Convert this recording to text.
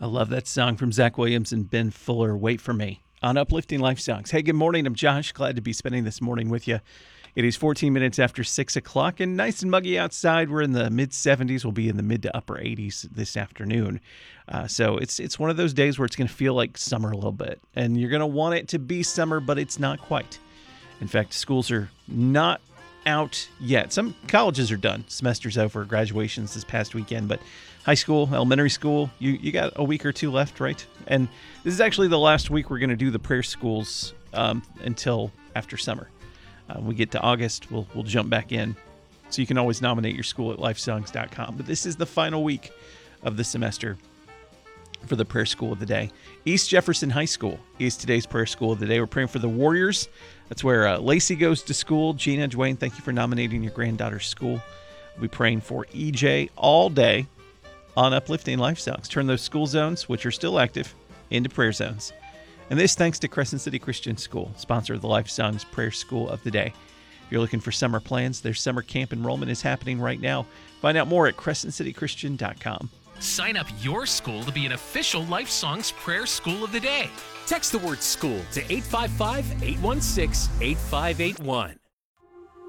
I love that song from Zach Williams and Ben Fuller, Wait for Me, on Uplifting Life Songs. Hey, good morning. I'm Josh. Glad to be spending this morning with you. It is 14 minutes after 6 o'clock and nice and muggy outside. We're in the mid-70s. We'll be in the mid to upper 80s this afternoon. So it's one of those days where it's going to feel like summer a little bit. And you're going to want it to be summer, but it's not quite. In fact, schools are not out yet. Some colleges are done. Semester's over. Graduations this past weekend. But high school, elementary school, you got a week or two left, right? And this is actually the last week we're going to do the prayer schools until after summer. We get to August, we'll jump back in. So you can always nominate your school at lifesongs.com. But this is the final week of the semester for the prayer school of the day. East Jefferson High School is today's prayer school of the day. We're praying for the Warriors. That's where Lacey goes to school. Gina, Dwayne, thank you for nominating your granddaughter's school. We'll be praying for EJ all day on Uplifting Life Songs. Turn those school zones, which are still active, into prayer zones. And this thanks to Crescent City Christian School, sponsor of the Life Songs Prayer School of the Day. If you're looking for summer plans, their summer camp enrollment is happening right now. Find out more at crescentcitychristian.com. Sign up your school to be an official Life Songs Prayer School of the Day. Text the word school to 855-816-8581.